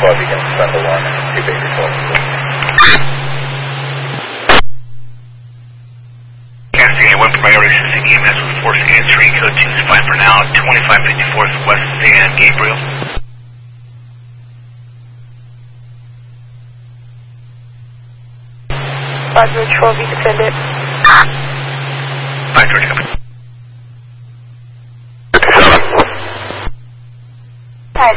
412 begin send alarm and see baby 12. Casting 1 priority assisting EMS with force answering code 2 for now, 2554th West San Gabriel. Roger, 12, you can send it. 530 coming. 57. Hi,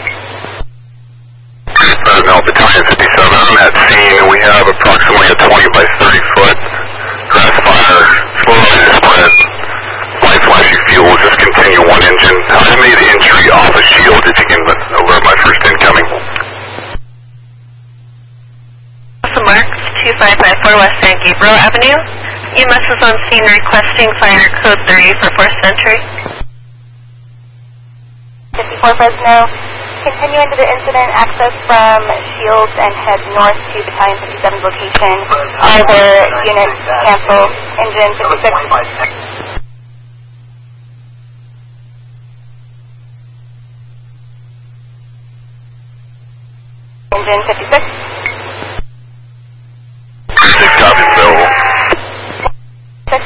57. No, Battalion 57 on that scene. We have approximately a 20 by 30 foot grass fire, slowly to spread. Light flashing fuel, just continue one engine. I made the entry off a shield. Did you get alert my first incoming? Mark, 2554 West San Gabriel Avenue. EMS is on scene requesting fire code 3 for forced entry. 54 Fresno. Continue into the incident, access from Shields and head north to Battalion 57's location. All the units cancel. Engine 56. Engine 56. 6 copies available. 6.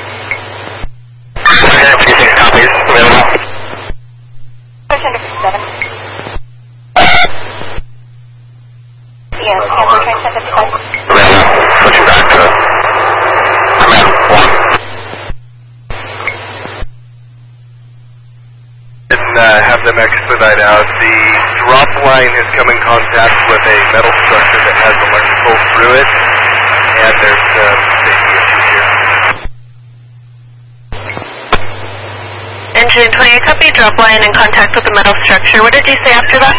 56 copies available. Push under 57. Yeah, cancel train 1055. Available. Switching back to command 1. And have them expedite out. The drop line has come in contact with a metal structure that has electrical through it, and there's safety issues here. Engine 28, copy, drop line in contact with the metal structure. What did you say after that?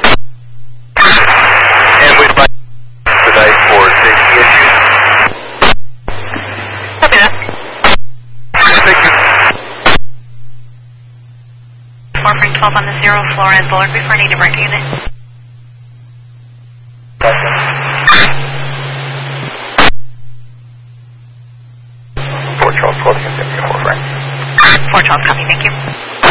And we'd like to expedite for safety issues. Copy that. Thank you. 4 Frank 12 on the 0 floor and Bullard before need to break unit. Fort Charles 12, you can send me 4 Frank. 412, copy, thank you.